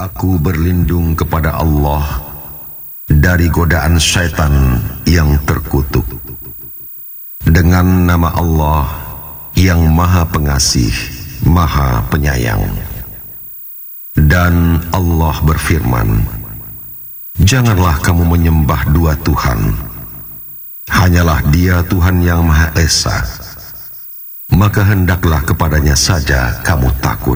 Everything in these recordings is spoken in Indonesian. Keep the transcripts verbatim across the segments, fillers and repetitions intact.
Aku berlindung kepada Allah dari godaan syaitan yang terkutuk. Dengan nama Allah yang Maha Pengasih, Maha Penyayang. Dan Allah berfirman, janganlah kamu menyembah dua Tuhan. Hanyalah Dia Tuhan yang Maha Esa. Maka hendaklah kepadanya saja kamu takut.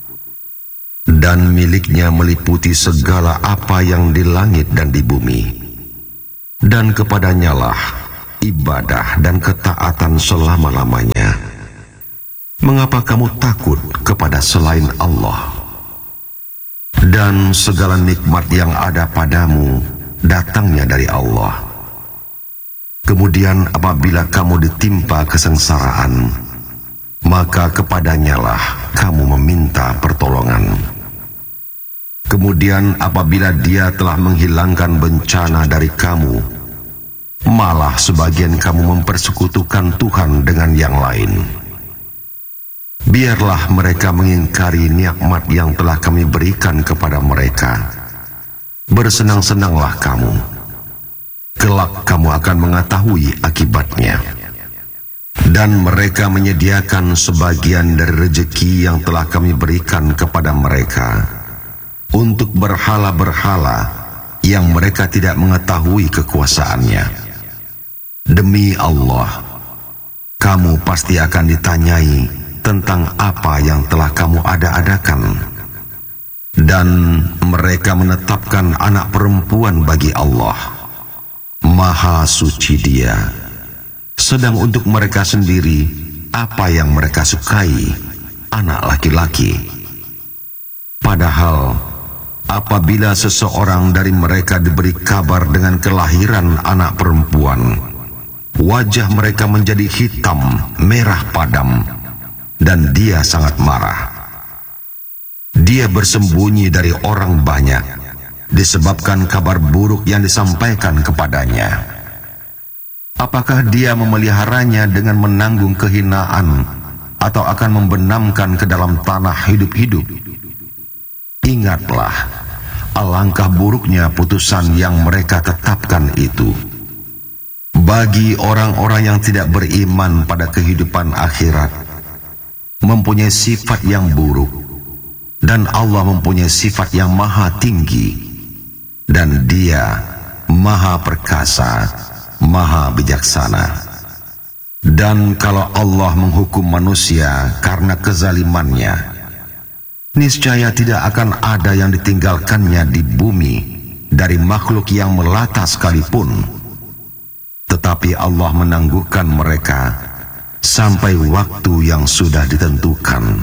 Dan miliknya meliputi segala apa yang di langit dan di bumi. Dan kepadanyalah ibadah dan ketaatan selama-lamanya. Mengapa kamu takut kepada selain Allah? Dan segala nikmat yang ada padamu datangnya dari Allah. Kemudian apabila kamu ditimpa kesengsaraan, maka kepadanyalah kamu meminta pertolongan. Kemudian apabila Dia telah menghilangkan bencana dari kamu, malah sebagian kamu mempersekutukan Tuhan dengan yang lain. Biarlah mereka mengingkari nikmat yang telah kami berikan kepada mereka. Bersenang-senanglah kamu. Kelak kamu akan mengetahui akibatnya. Dan mereka menyediakan sebagian dari rezeki yang telah kami berikan kepada mereka untuk berhala-berhala yang mereka tidak mengetahui kekuasaannya. Demi Allah, kamu pasti akan ditanyai tentang apa yang telah kamu ada-adakan. Dan mereka menetapkan anak perempuan bagi Allah. Maha suci Dia. Sedang untuk mereka sendiri, apa yang mereka sukai, anak laki-laki. Padahal, apabila seseorang dari mereka diberi kabar dengan kelahiran anak perempuan, wajah mereka menjadi hitam, merah padam, dan dia sangat marah. Dia bersembunyi dari orang banyak, disebabkan kabar buruk yang disampaikan kepadanya. Apakah dia memeliharanya dengan menanggung kehinaan, atau akan membenamkan ke dalam tanah hidup-hidup? Ingatlah, alangkah buruknya putusan yang mereka tetapkan itu. Bagi orang-orang yang tidak beriman pada kehidupan akhirat, mempunyai sifat yang buruk, dan Allah mempunyai sifat yang maha tinggi, dan Dia maha perkasa, maha bijaksana. Dan kalau Allah menghukum manusia karena kezalimannya, niscaya tidak akan ada yang ditinggalkannya di bumi dari makhluk yang melata sekalipun. Tetapi Allah menangguhkan mereka sampai waktu yang sudah ditentukan.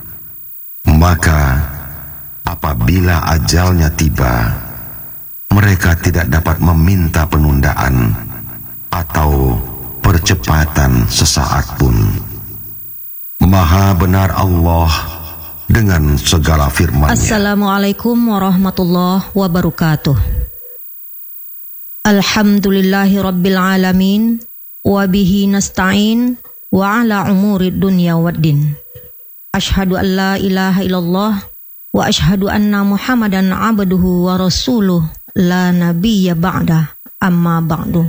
Maka apabila ajalnya tiba, mereka tidak dapat meminta penundaan atau percepatan sesaat pun. Maha benar Allah dengan segala firman-Nya. Assalamualaikum warahmatullahi wabarakatuh. Alhamdulillahi rabbil alamin, wa bihi nasta'in, wa ala umuri dunya waddin. Ashhadu an la ilaha illallah, wa ashhadu anna muhammadan abduhu wa rasuluh, la nabiyya ba'dah, amma ba'du.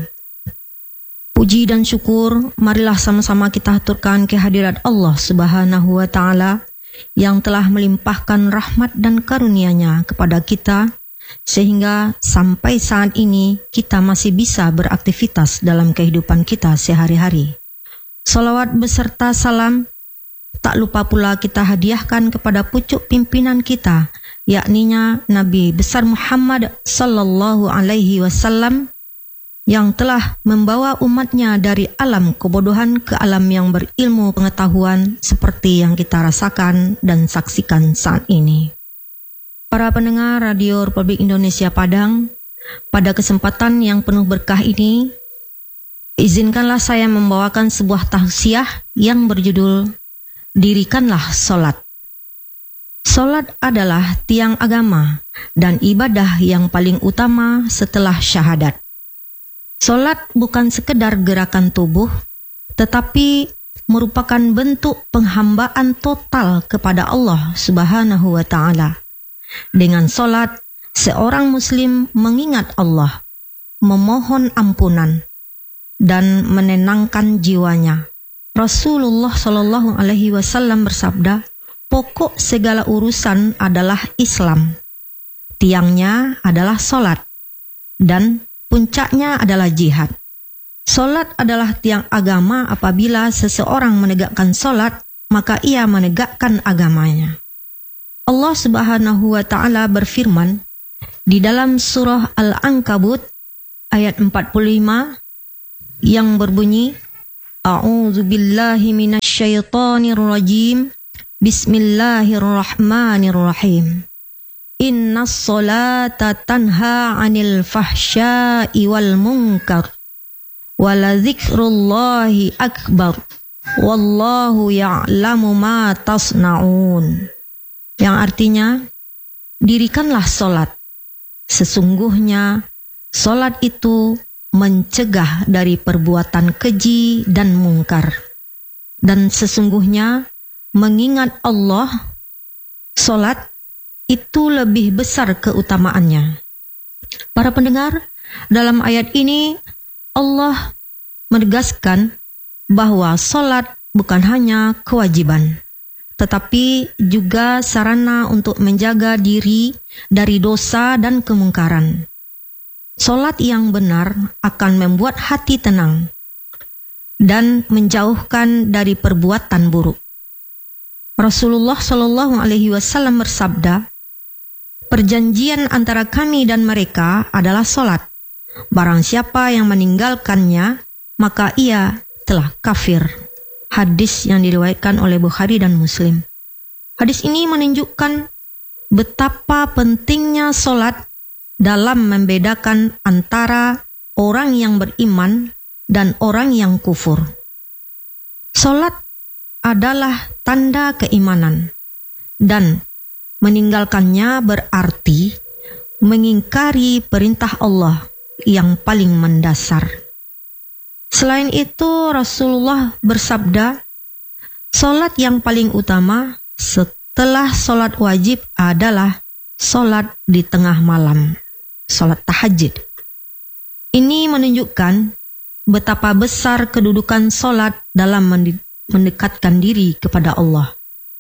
Puji dan syukur, marilah sama-sama kita haturkan kehadirat Allah subhanahu wa ta'ala yang telah melimpahkan rahmat dan karunia-Nya kepada kita, sehingga sampai saat ini kita masih bisa beraktivitas dalam kehidupan kita sehari-hari. Salawat beserta salam tak lupa pula kita hadiahkan kepada pucuk pimpinan kita, yakninya Nabi besar Muhammad sallallahu alaihi wasallam, yang telah membawa umatnya dari alam kebodohan ke alam yang berilmu pengetahuan seperti yang kita rasakan dan saksikan saat ini. Para pendengar Radio Republik Indonesia Padang, pada kesempatan yang penuh berkah ini, izinkanlah saya membawakan sebuah tausiah yang berjudul Dirikanlah Salat. Salat adalah tiang agama dan ibadah yang paling utama setelah syahadat. Salat bukan sekedar gerakan tubuh, tetapi merupakan bentuk penghambaan total kepada Allah Subhanahu wa Ta'ala, Dengan solat, seorang muslim mengingat Allah, memohon ampunan, dan menenangkan jiwanya. Rasulullah Shallallahu Alaihi Wasallam bersabda, pokok segala urusan adalah Islam, tiangnya adalah solat, dan puncaknya adalah jihad. Solat adalah tiang agama. Apabila seseorang menegakkan solat, maka ia menegakkan agamanya. Allah Subhanahu wa Ta'ala berfirman di dalam surah Al-Ankabut ayat empat puluh lima yang berbunyi, A'udzu billahi minasyaitonir rajim. Bismillahirrahmanirrahim. Innas sholata tanha 'anil fahsya'i wal munkar wa la dzikrullahi akbar. Wallahu ya'lamu ma tasna'un. Yang artinya, dirikanlah solat. Sesungguhnya solat itu mencegah dari perbuatan keji dan mungkar. Dan sesungguhnya mengingat Allah, solat itu lebih besar keutamaannya. Para pendengar, dalam ayat ini Allah menegaskan bahwa solat bukan hanya kewajiban, tetapi juga sarana untuk menjaga diri dari dosa dan kemungkaran. Solat yang benar akan membuat hati tenang dan menjauhkan dari perbuatan buruk. Rasulullah Shallallahu Alaihi Wasallam bersabda, perjanjian antara kami dan mereka adalah solat. Barang siapa yang meninggalkannya, maka ia telah kafir. Hadis yang diriwayatkan oleh Bukhari dan Muslim. Hadis ini menunjukkan betapa pentingnya solat dalam membedakan antara orang yang beriman dan orang yang kufur. Solat adalah tanda keimanan, dan meninggalkannya berarti mengingkari perintah Allah yang paling mendasar. Selain itu, Rasulullah bersabda, solat yang paling utama setelah solat wajib adalah solat di tengah malam, solat tahajud. Ini menunjukkan betapa besar kedudukan solat dalam mendekatkan diri kepada Allah.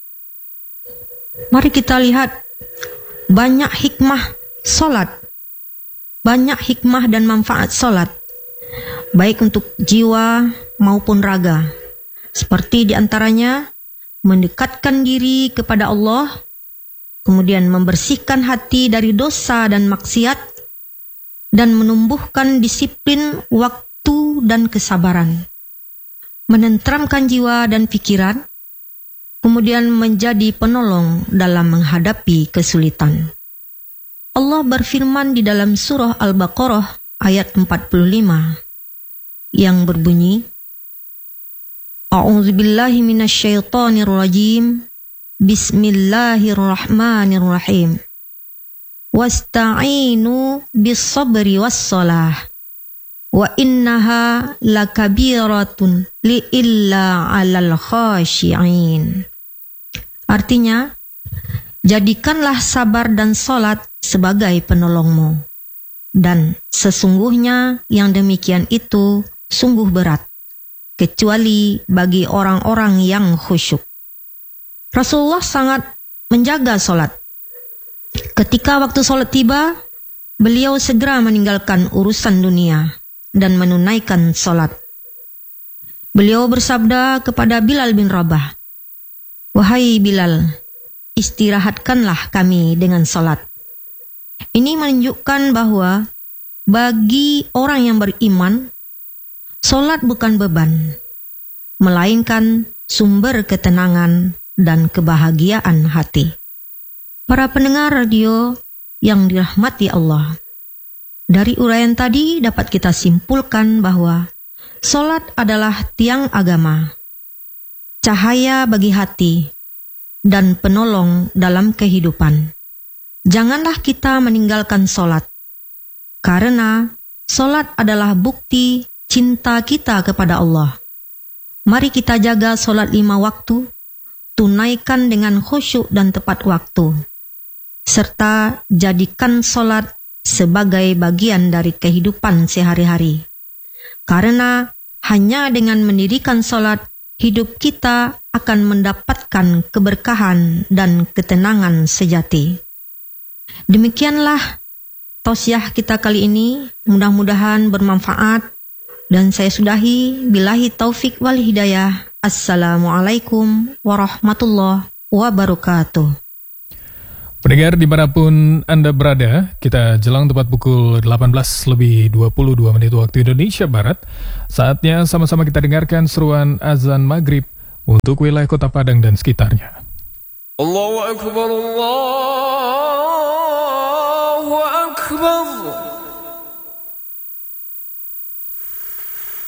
Mari kita lihat banyak hikmah solat, banyak hikmah dan manfaat solat, baik untuk jiwa maupun raga. Seperti diantaranya mendekatkan diri kepada Allah, kemudian membersihkan hati dari dosa dan maksiat, dan menumbuhkan disiplin waktu dan kesabaran, menenteramkan jiwa dan pikiran, kemudian menjadi penolong dalam menghadapi kesulitan. Allah berfirman di dalam surah Al-Baqarah ayat empat puluh lima yang berbunyi, A'udzubillahi minasyaitonir rajim. Bismillahirrahmanirrahim. Wasta'inu bis-sabri was-shalah. Wa innaha lakabiratun li illa 'alal khashi'in. Artinya, jadikanlah sabar dan salat sebagai penolongmu. Dan sesungguhnya yang demikian itu sungguh berat, kecuali bagi orang-orang yang khusyuk. Rasulullah sangat menjaga solat. Ketika waktu solat tiba, beliau segera meninggalkan urusan dunia dan menunaikan solat. Beliau bersabda kepada Bilal bin Rabah, "Wahai Bilal, istirahatkanlah kami dengan solat." Ini menunjukkan bahwa bagi orang yang beriman, solat bukan beban, melainkan sumber ketenangan dan kebahagiaan hati. Para pendengar radio yang dirahmati Allah, dari uraian tadi dapat kita simpulkan bahwa solat adalah tiang agama, cahaya bagi hati, dan penolong dalam kehidupan. Janganlah kita meninggalkan solat, karena solat adalah bukti cinta kita kepada Allah. Mari kita jaga solat lima waktu, tunaikan dengan khusyuk dan tepat waktu. serta jadikan solat sebagai bagian dari kehidupan sehari-hari. Karena hanya dengan mendirikan solat, hidup kita akan mendapatkan keberkahan dan ketenangan sejati. Demikianlah tausiah kita kali ini, mudah-mudahan bermanfaat. Dan saya sudahi, billahi taufik wal hidayah. Assalamualaikum warahmatullahi wabarakatuh. Pendengar dimanapun Anda berada, kita jelang tepat pukul delapan belas lebih dua puluh dua menit waktu Indonesia Barat. Saatnya sama-sama kita dengarkan seruan azan maghrib untuk wilayah Kota Padang dan sekitarnya. Allahu Akbar, Allah.